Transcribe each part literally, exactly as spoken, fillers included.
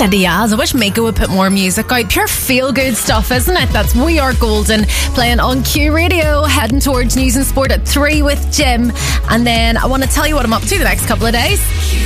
said to Yaz, I wish Miko would put more music out. Pure feel-good stuff, isn't it? That's We Are Golden, playing on Q Radio, heading towards news and sport at three with Jim. And then I want to tell you what I'm up to the next couple of days.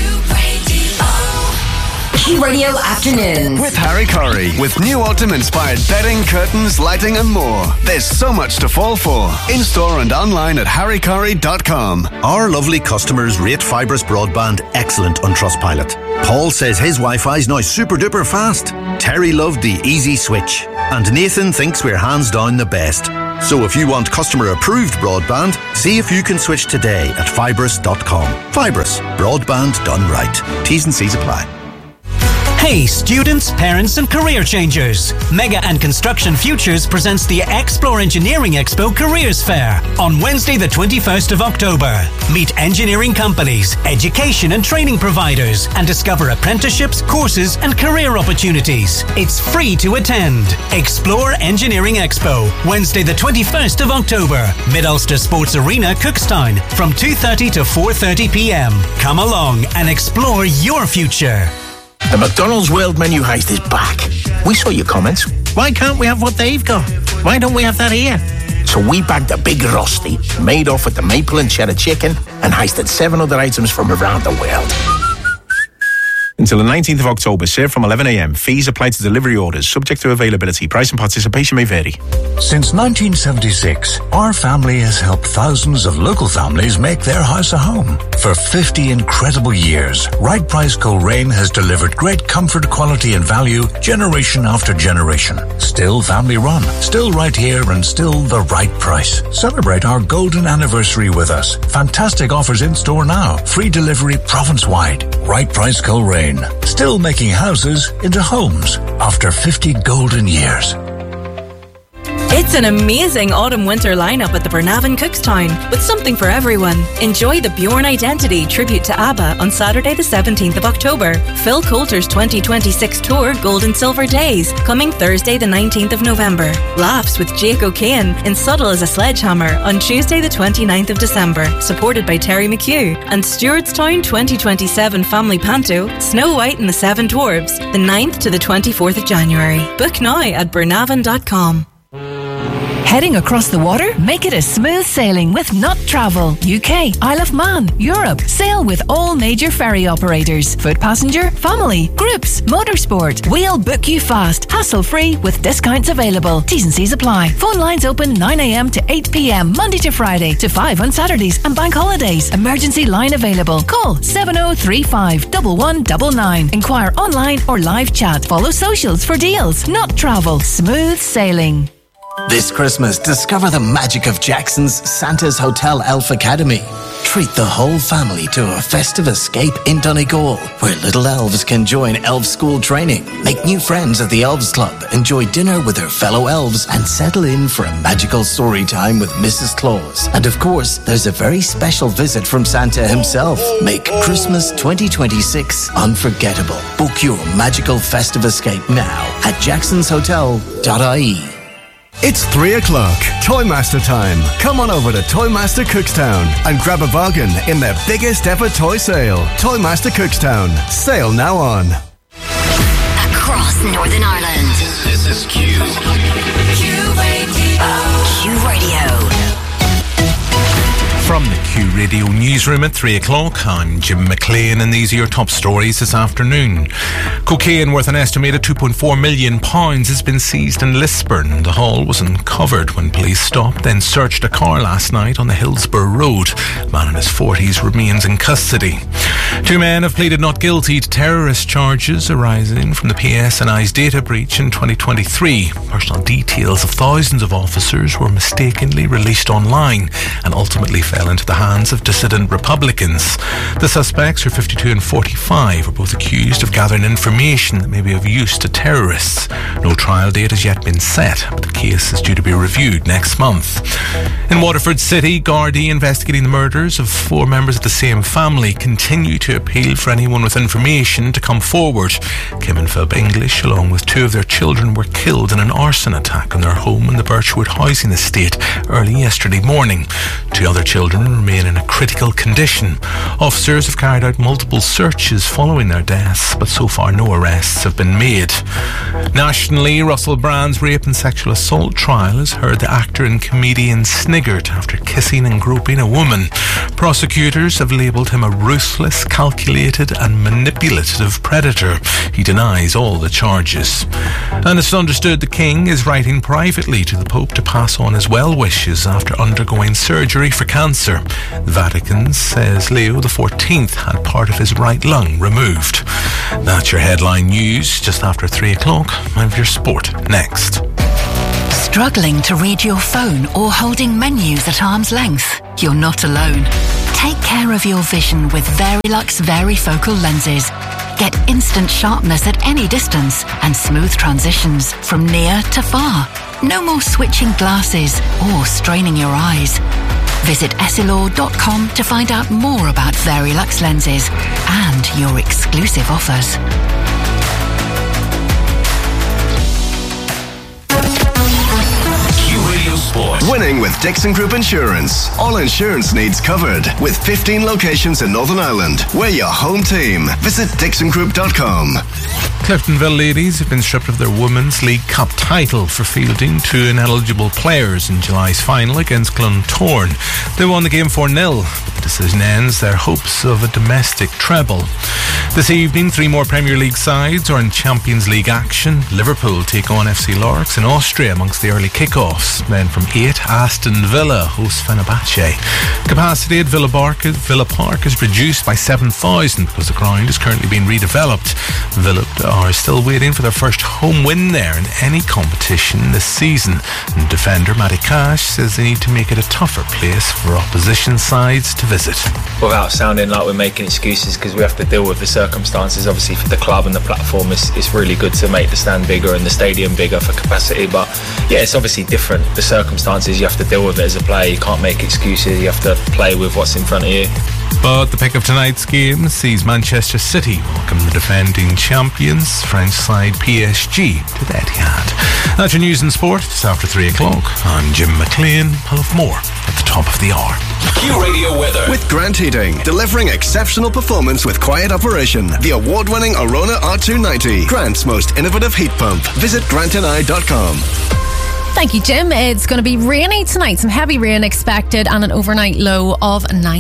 Q Radio Afternoon with Harry Curry, with new autumn-inspired bedding, curtains, lighting and more. There's so much to fall for. In store and online at harry curry dot com. Our lovely customers rate Fibrous Broadband excellent on Trustpilot. Paul says his Wi-Fi's now super duper fast. Terry loved the easy switch, and Nathan thinks we're hands down the best. So if you want customer approved broadband, see if you can switch today at fibrous dot com. Fibrous, broadband done right. T's and C's apply. Hey students, parents and career changers. Mega and Construction Futures presents the Explore Engineering Expo Careers Fair on Wednesday the twenty-first of October. Meet engineering companies, education and training providers and discover apprenticeships, courses and career opportunities. It's free to attend. Explore Engineering Expo, Wednesday the twenty-first of October. Mid-Ulster Sports Arena, Cookstown from two thirty to four thirty p.m. Come along and explore your future. The McDonald's World Menu Heist is back. We saw your comments. Why can't we have what they've got? Why don't we have that here? So we bagged a big Rusty, made off with the maple and cheddar chicken, and heisted seven other items from around the world. Until the nineteenth of October, served from eleven a.m. Fees apply to delivery orders, subject to availability. Price and participation may vary. Since nineteen seventy-six, our family has helped thousands of local families make their house a home. For fifty incredible years, Right Price Coleraine has delivered great comfort, quality and value generation after generation. Still family run, still right here and still the right price. Celebrate our golden anniversary with us. Fantastic offers in store now. Free delivery province-wide. Right Price Coleraine. Still making houses into homes after fifty golden years. It's an amazing autumn-winter lineup at the Burnavan Cookstown with something for everyone. Enjoy the Bjorn Identity tribute to ABBA on Saturday the seventeenth of October. Phil Coulter's twenty twenty-six tour Gold and Silver Days coming Thursday the nineteenth of November. Laughs with Jake O'Kane in Subtle as a Sledgehammer on Tuesday the twenty-ninth of December, supported by Terry McHugh. And Stewartstown twenty twenty-seven Family Panto, Snow White and the Seven Dwarfs, the ninth to the twenty-fourth of January. Book now at burnavan dot com. Heading across the water? Make it a smooth sailing with Not Travel. U K, Isle of Man, Europe. Sail with all major ferry operators. Foot passenger, family, groups, motorsport. We'll book you fast, hassle-free with discounts available. T's and C's apply. Phone lines open nine a.m. to eight p.m. Monday to Friday to five on Saturdays and bank holidays. Emergency line available. Call seven oh three five, one one nine nine. Inquire online or live chat. Follow socials for deals. Not Travel. Smooth sailing. This Christmas, discover the magic of Jackson's Santa's Hotel Elf Academy. Treat the whole family to a festive escape in Donegal, where little elves can join elf school training, make new friends at the Elves Club, enjoy dinner with their fellow elves, and settle in for a magical story time with Missus Claus. And of course, there's a very special visit from Santa himself. Make Christmas twenty twenty-six unforgettable. Book your magical festive escape now at jacksons hotel dot I E. It's three o'clock. Toymaster time. Come on over to Toymaster Cookstown and grab a bargain in their biggest ever toy sale. Toymaster Cookstown. Sale now on. Across Northern Ireland. This is Q. Q Radio. Q Radio. From the Q Radio newsroom at three o'clock, I'm Jim McLean and these are your top stories this afternoon. Cocaine worth an estimated two point four million pounds has been seized in Lisburn. The haul was uncovered when police stopped, then searched a car last night on the Hillsborough Road. A man in his forties remains in custody. Two men have pleaded not guilty to terrorist charges arising from the P S N I's data breach in twenty twenty-three. Personal details of thousands of officers were mistakenly released online and ultimately fell into the hands of dissident Republicans. The suspects, who are fifty-two and forty-five, are both accused of gathering information that may be of use to terrorists. No trial date has yet been set, but the case is due to be reviewed next month. In Waterford City, Gardaí investigating the murders of four members of the same family continue to appeal for anyone with information to come forward. Kim and Philip English, along with two of their children, were killed in an arson attack on their home in the Birchwood housing estate early yesterday morning. Two other children children remain in a critical condition. Officers have carried out multiple searches following their deaths, but so far no arrests have been made. Nationally, Russell Brand's rape and sexual assault trial has heard the actor and comedian sniggered after kissing and groping a woman. Prosecutors have labelled him a ruthless, calculated and manipulative predator. He denies all the charges. And it's understood the King is writing privately to the Pope to pass on his well wishes after undergoing surgery for cancer. The Vatican says Leo the fourteenth had part of his right lung removed. That's your headline news just after three o'clock. I have your sport next. Struggling to read your phone or holding menus at arm's length? You're not alone. Take care of your vision with Verilux Varifocal lenses. Get instant sharpness at any distance and smooth transitions from near to far. No more switching glasses or straining your eyes. Visit essilor dot com to find out more about Verilux lenses and your exclusive offers. Sport. Winning with Dixon Group Insurance. All insurance needs covered. With fifteen locations in Northern Ireland. We're your home team. Visit dixon group dot com. Cliftonville ladies have been stripped of their Women's League Cup title for fielding two ineligible players in July's final against Clontorn. They won the game four nil, but the decision ends their hopes of a domestic treble. This evening, three more Premier League sides are in Champions League action. Liverpool take on F C Lorix in Austria amongst the early kickoffs. Then from eight, Aston Villa hosts Fenerbahce. Capacity at Villa Park, Villa Park is reduced by seven thousand because the ground is currently being redeveloped. Villa are still waiting for their first home win there in any competition this season. And defender Matty Cash says they need to make it a tougher place for opposition sides to visit. Without sounding like we're making excuses, because we have to deal with the circumstances. Obviously for the club and the platform, it's, it's really good to make the stand bigger and the stadium bigger for capacity, but yeah, it's obviously different. The circumstances, you have to deal with it as a player. You can't make excuses. You have to play with what's in front of you. But the pick of tonight's game sees Manchester City welcome the defending champions, French side P S G, to the Etihad. That's your news and sport just after three o'clock. I'm Jim McLean. I'll have more at the top of the hour. Q Radio weather with Grant Heating, delivering exceptional performance with quiet operation. The award-winning Arona R two ninety, Grant's most innovative heat pump. Visit grant and i dot com. Thank you, Jim. It's going to be rainy tonight. Some heavy rain expected and an overnight low of nine.